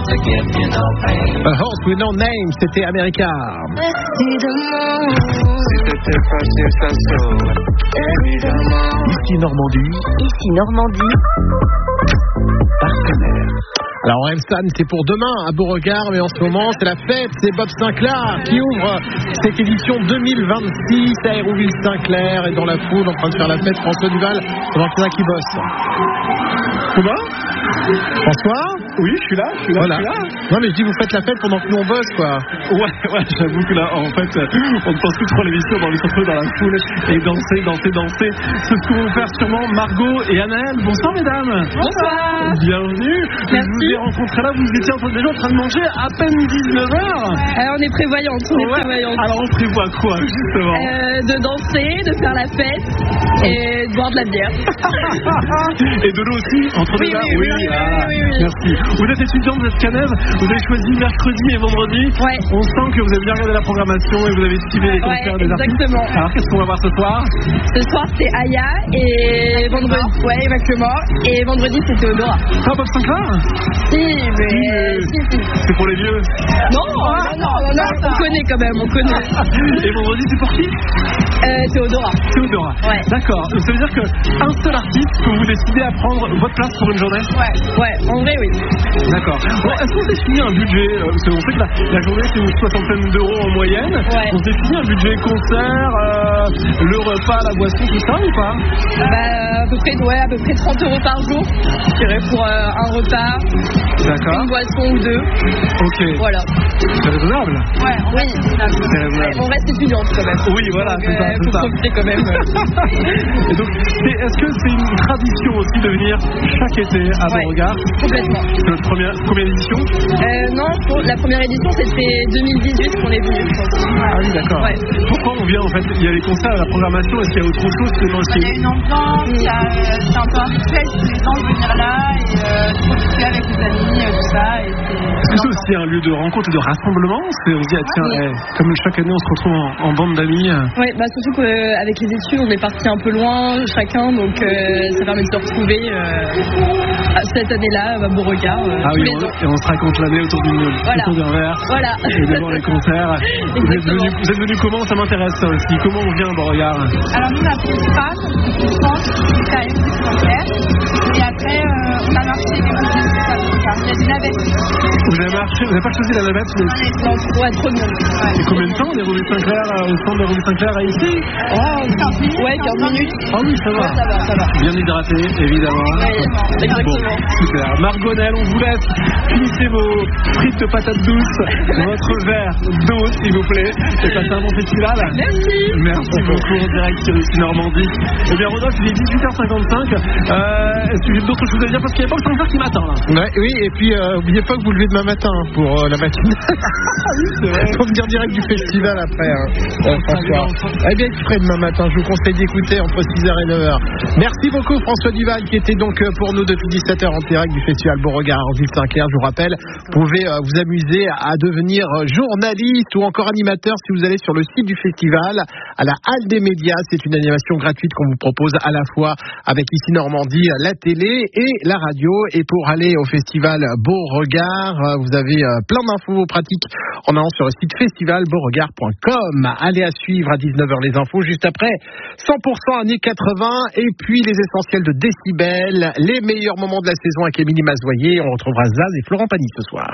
A Horse with No Name, c'était America. Ici Normandie. Partenaire. Alors Elsan, c'est pour demain à Beauregard, mais en ce moment c'est la fête, c'est Bob Sinclair qui ouvre cette édition 2026 à Hérouville-Saint-Clair, et dans la foule en train de faire la fête, François Duval, pendant qu'il y en a qui bossent. Comment François ? Oui, je suis là. Voilà. Non mais je dis vous faites la fête pendant que nous on bosse quoi. Ouais, j'avoue que là en fait on ne pense plus trop à l'émission, on est un peu dans la foule et danser. C'est ce que vont faire sûrement Margot et Anaëlle. Bonsoir mesdames. Bonsoir. Bienvenue. Merci. Je vous ai rencontré là, vous étiez déjà en train de manger à peine 19h. Alors on est prévoyante. Alors on prévoit quoi justement De danser, de faire la fête et de boire de la bière. Et de l'eau aussi entre les mains. Oui. Merci. Vous êtes étudiante, vous êtes caneuse, vous avez choisi mercredi et vendredi. Ouais. On sent que vous avez bien regardé la programmation et vous avez suivi les concerts des artistes. Exactement. Alors qu'est-ce qu'on va voir ce soir? Ce soir c'est Aya et vendredi. Ouais, exactement. Et vendredi c'est Théodora. Ah, Bob Sinclair? Si. C'est pour les vieux? Non, on connaît quand même, Et vendredi c'est pour qui? Théodora. Ouais. D'accord. Ça veut dire qu'un seul artiste peut vous décider à prendre votre place pour une journée? Ouais, en vrai oui. D'accord. Bon, est-ce qu'on définit un budget? Parce qu'on sait que la journée c'est une 60aine d'euros en moyenne. Ouais. On définit un budget concert, le repas, la boisson, tout ça ou pas? À peu près 30 euros par jour. Je dirais pour un repas. D'accord. Une boisson ou deux. Ok. Voilà. C'est raisonnable. Ouais, oui. C'est raisonnable. On reste étudiante quand même. Oui, voilà, donc, c'est ça. faut profiter quand même. Et donc, est-ce que c'est une tradition aussi de venir chaque été à Beauregard? Complètement. C'est notre première édition? Non, la première édition c'était 2018 qu'on est venu. Ah oui, d'accord. Ouais. Pourquoi on vient en fait? Il y a les concerts, la programmation, est-ce qu'il y a autre chose que Il y a une ambiance, c'est un peu un rituel tous les ans de venir là et profiter avec les amis, tout ça. Est-ce que c'est aussi un lieu de rencontre et de rassemblement? On se dit, comme chaque année on se retrouve en bande d'amis. Oui, surtout qu'avec les études on est parti un peu loin chacun, donc ça permet de se retrouver cette année-là à Beauregard. Et on se raconte l'année autour d'un verre. Voilà. Et devant les concerts. Vous êtes venu comment? Ça m'intéresse ça aussi. Comment on vient à Beauregard? Alors nous on a pris une passe, je pense, jusqu'à Hérouville-Saint-Clair. Et après on a marché des routes jusqu'à Beauregard. Il y a des navettes. Vous n'avez pas choisi la navette? Non, trop de monde. Et combien de temps d'Hérouville-Saint-Clair au centre d'Hérouville-Saint-Clair à ici? 15 minutes. Ouais, 15 minutes. Ah oui, ça va. Ça va. Bien hydraté, évidemment. Oui, exactement. Bon, super. Margonelle, on vous laisse. Finissez vos frites de patates douces, votre verre d'eau, s'il vous plaît. Et passez un bon festival. Merci beaucoup en direct sur ici Normandie. Eh bien, Rodolphe, il est 18h55. Est-ce que j'ai d'autres choses à dire? Parce qu'il n'y a pas le temps qui m'attend là. Ouais, oui, et puis n'oubliez pas que vous levez demain matin pour la matinée. Faut venir direct du festival après. François. Eh bien, tu ferai demain matin. Je vous conseille d'écouter entre 6h et 9h. Merci beaucoup François Duval qui était donc pour nous depuis 17h en direct du festival Beauregard en Ville-Saint-Clair. Je vous rappelle, vous pouvez vous amuser à devenir journaliste ou encore animateur si vous allez sur le site du festival à la Halle des Médias. C'est une animation gratuite qu'on vous propose à la fois avec ici Normandie, la télé et la radio. Et pour aller au festival Beauregard, vous avez plein d'infos pratiques en allant sur le site festivalbeauregard.com. Allez à suivre à 19h les infos, juste après 100% années 80 et puis les essentiels de Décibel, les meilleurs moments de la saison avec Émilie Mazoyer. On retrouvera Zaz et Florent Pagny ce soir.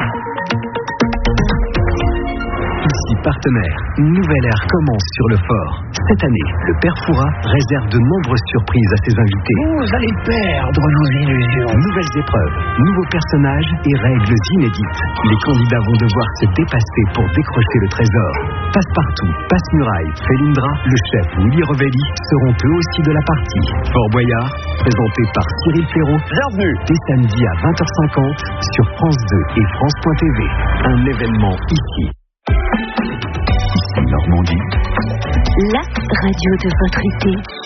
Ici Partenaire, une nouvelle ère commence sur le fort. Cette année, le Père Fouras réserve de nombreuses surprises à ses invités. Vous allez perdre nos illusions. Nouvelles épreuves, nouveaux personnages et règles inédites. Les candidats vont devoir se dépasser pour décrocher le trésor. Passe-partout, Passe-Muraille, Félindra, le chef Willy Revelli seront eux aussi de la partie. Fort Boyard, présenté par Cyril Ferraud. Bienvenue. Dès samedi à 20h50 sur France 2 et France.tv. Un événement ici. Ici Normandie. La radio de votre été.